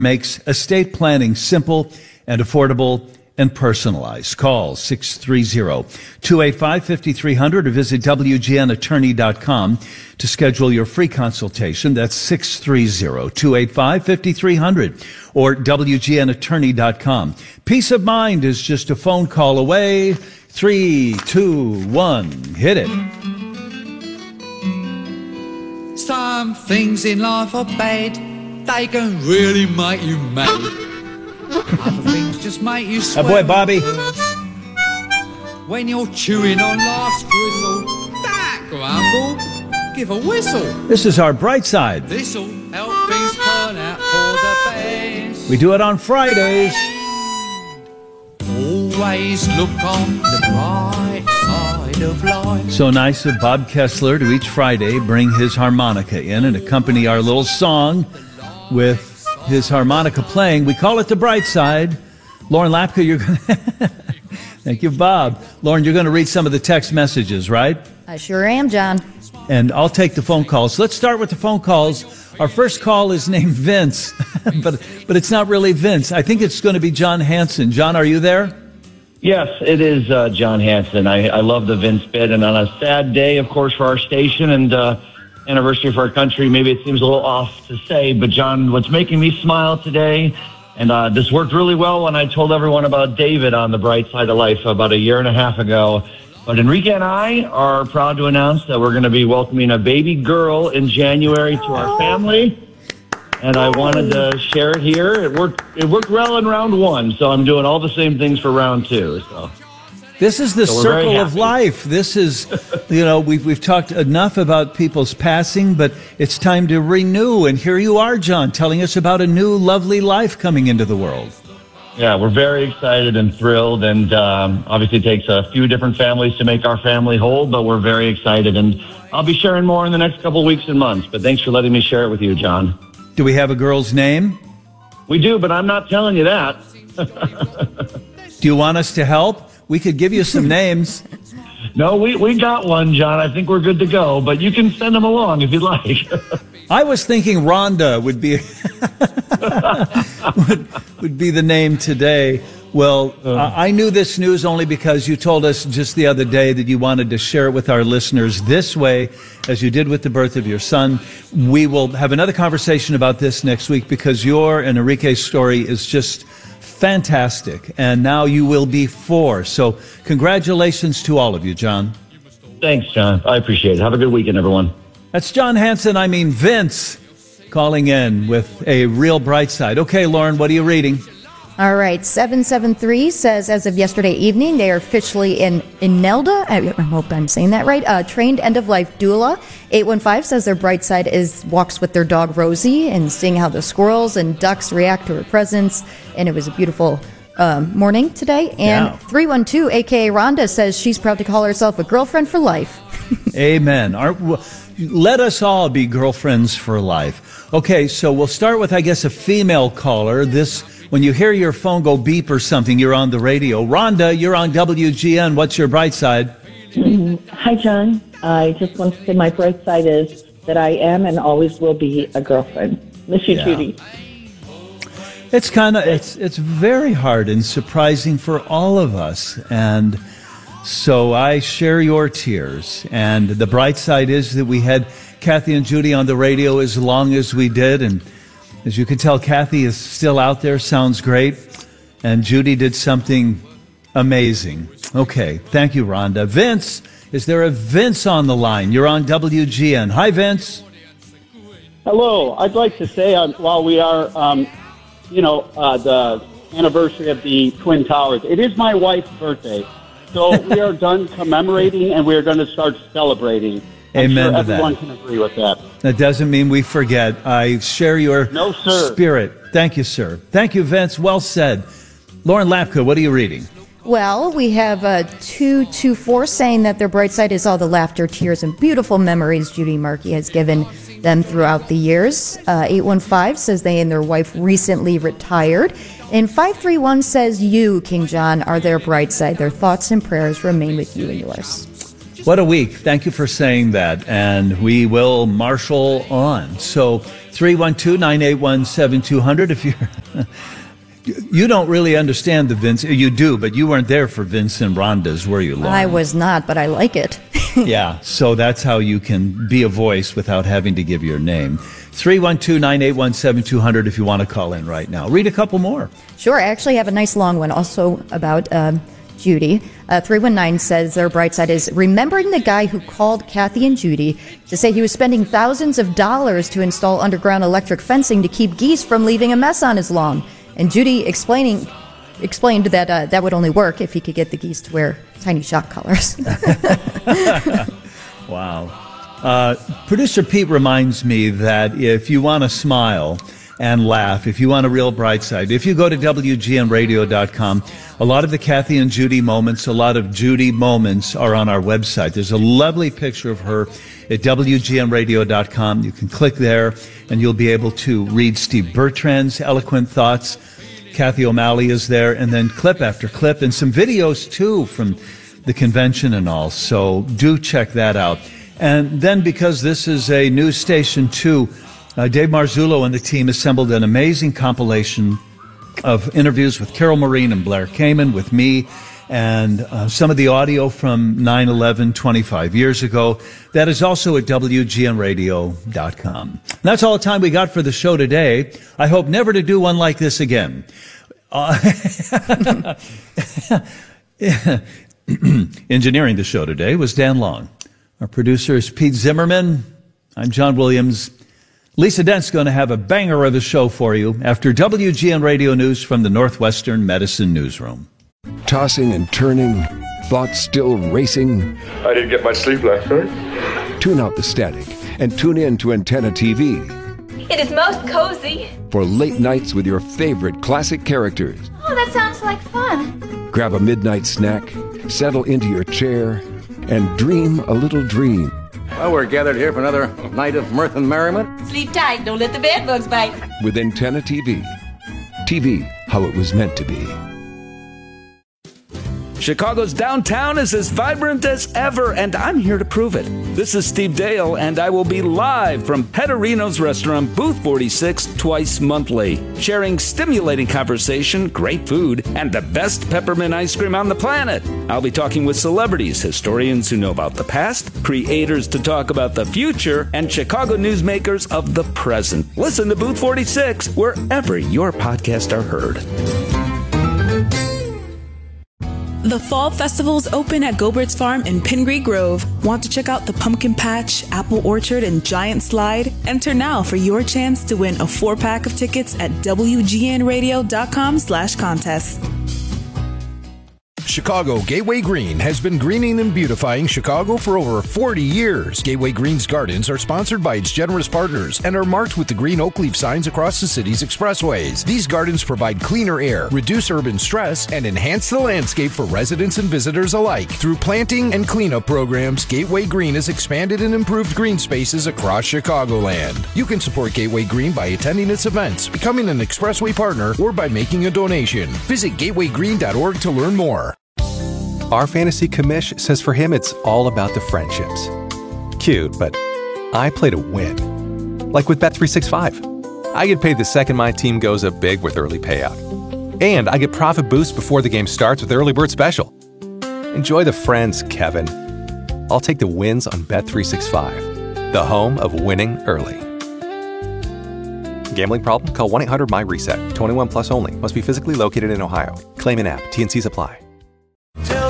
makes estate planning simple and affordable and personalized. Call 630-285-5300 or visit WGNattorney.com to schedule your free consultation. That's 630-285-5300 or WGNattorney.com. Peace of mind is just a phone call away. 3, 2, 1, hit it. Some things in life are bad. They can really make you mad. Other things just make you sweat. Oh boy, Bobby. When you're chewing on life's gristle, that grumble, give a whistle. This is our bright side. This'll help things turn out for the best. We do it on Fridays. Always look on the bright side of life. So nice of Bob Kessler to each Friday bring his harmonica in and accompany our little song with his harmonica playing. We call it the bright side. Lauren Lapka, you're going to... Thank you, Bob. Lauren, you're going to read some of the text messages, right? I sure am, John. And I'll take the phone calls. Let's start with the phone calls. Our first call is named Vince, but it's not really Vince. I think it's going to be John Hanson. John, are you there? Yes, it is John Hanson. I love the Vince bit, and on a sad day, of course, for our station and anniversary for our country, maybe it seems a little off to say, but John, what's making me smile today, and this worked really well when I told everyone about David on The Bright Side of Life about a year and a half ago, but Enrique and I are proud to announce that we're going to be welcoming a baby girl in January to our family. And I wanted to share it here. It worked well in round one, so I'm doing all the same things for round two. So this is the circle of life. This is, we've talked enough about people's passing, but it's time to renew. And here you are, John, telling us about a new, lovely life coming into the world. Yeah, we're very excited and thrilled, and obviously it takes a few different families to make our family whole, but we're very excited. And I'll be sharing more in the next couple of weeks and months, but thanks for letting me share it with you, John. Do we have a girl's name? We do, but I'm not telling you that. Do you want us to help? We could give you some names. No, we got one, John. I think we're good to go, but you can send them along if you'd like. I was thinking Rhonda would be would be the name today. Well, I knew this news only because you told us just the other day that you wanted to share it with our listeners this way, as you did with the birth of your son. We will have another conversation about this next week because your and Enrique's story is just fantastic. And now you will be 4. So congratulations to all of you, John. Thanks, John. I appreciate it. Have a good weekend, everyone. That's John Hanson, Vince, calling in with a real bright side. Okay, Lauren, what are you reading? All right, 773 says, as of yesterday evening, they are officially in Inelda. I hope I'm saying that right. Trained end-of-life doula. 815 says their bright side is walks with their dog Rosie and seeing how the squirrels and ducks react to her presence. And it was a beautiful morning today. And 312, a.k.a. Rhonda, says she's proud to call herself a girlfriend for life. Amen. Let us all be girlfriends for life. Okay, so we'll start with, I guess, a female caller. When you hear your phone go beep or something, you're on the radio. Rhonda, you're on WGN. What's your bright side? Hi, John. I just want to say my bright side is that I am and always will be a girlfriend. Miss you, Judy. It's it's very hard and surprising for all of us. And so I share your tears. And the bright side is that we had Kathy and Judy on the radio as long as we did. And as you can tell, Kathy is still out there, sounds great. And Judy did something amazing. Okay, thank you, Rhonda. Vince, is there a Vince on the line? You're on WGN. Hi, Vince. Hello. I'd like to say, while we are, the anniversary of the Twin Towers, it is my wife's birthday. So we are done commemorating, and we are going to start celebrating. Amen I'm sure to everyone that. can agree with that. That doesn't mean we forget. I share your spirit. Thank you, sir. Thank you, Vince. Well said. Lauren Lapka, what are you reading? Well, we have 224 saying that their bright side is all the laughter, tears, and beautiful memories Judy Markey has given them throughout the years. 815 says they and their wife recently retired. And 531 says you, King John, are their bright side. Their thoughts and prayers remain with you and yours. What a week. Thank you for saying that. And we will marshal on. So 312-981-7200. If you're... You don't really understand the Vince. You do, but you weren't there for Vince and Rhonda's, were you, Lauren? I was not, but I like it. Yeah, so that's how you can be a voice without having to give your name. 312-981-7200 if you want to call in right now. Read a couple more. Sure. I actually have a nice long one also about Judy. 319 says their bright side is remembering the guy who called Kathy and Judy to say he was spending thousands of dollars to install underground electric fencing to keep geese from leaving a mess on his lawn. And Judy explained that that would only work if he could get the geese to wear tiny shock collars. Wow. Producer Pete reminds me that if you want to smile and laugh, if you want a real bright side, if you go to WGNradio.com, a lot of the Kathy and Judy moments, a lot of Judy moments are on our website. There's a lovely picture of her at WGNradio.com. You can click there and you'll be able to read Steve Bertrand's eloquent thoughts. Kathy O'Malley is there, and then clip after clip, and some videos too from the convention and all. So do check that out. And then because this is a news station too, Dave Marzullo and the team assembled an amazing compilation of interviews with Carol Maureen and Blair Kamen, with me, and some of the audio from 9/11 25 years ago. That is also at WGNradio.com. And that's all the time we got for the show today. I hope never to do one like this again. Engineering the show today was Dan Long. Our producer is Pete Zimmerman. I'm John Williams. Lisa Dent's going to have a banger of a show for you after WGN Radio News from the Northwestern Medicine Newsroom. Tossing and turning, thoughts still racing. I didn't get much sleep last night. Tune out the static and tune in to Antenna TV. It is most cozy. For late nights with your favorite classic characters. Oh, that sounds like fun. Grab a midnight snack, settle into your chair, and dream a little dream. Well, we're gathered here for another night of mirth and merriment. Sleep tight, don't let the bed bugs bite. With Antenna TV. TV, how it was meant to be. Chicago's downtown is as vibrant as ever, and I'm here to prove it. This is Steve Dale, and I will be live from Petterino's restaurant, Booth 46, twice monthly, sharing stimulating conversation, great food, and the best peppermint ice cream on the planet. I'll be talking with celebrities, historians who know about the past, creators to talk about the future, and Chicago newsmakers of the present. Listen to Booth 46 wherever your podcasts are heard. The Fall Festival's open at Gobert's Farm in Pingree Grove. Want to check out the Pumpkin Patch, Apple Orchard, and Giant Slide? Enter now for your chance to win a 4-pack of tickets at WGNradio.com/contest. Chicago Gateway Green has been greening and beautifying Chicago for over 40 years. Gateway Green's gardens are sponsored by its generous partners and are marked with the green oak leaf signs across the city's expressways. These gardens provide cleaner air, reduce urban stress, and enhance the landscape for residents and visitors alike. Through planting and cleanup programs, Gateway Green has expanded and improved green spaces across Chicagoland. You can support Gateway Green by attending its events, becoming an expressway partner, or by making a donation. Visit gatewaygreen.org to learn more. Our fantasy commish says for him it's all about the friendships. Cute, but I play to win. Like with Bet365. I get paid the second my team goes up big with early payout. And I get profit boost before the game starts with Early Bird Special. Enjoy the friends, Kevin. I'll take the wins on Bet365, the home of winning early. Gambling problem? Call 1-800-MY-RESET. 21 plus only. Must be physically located in Ohio. Claim in app. T&Cs apply.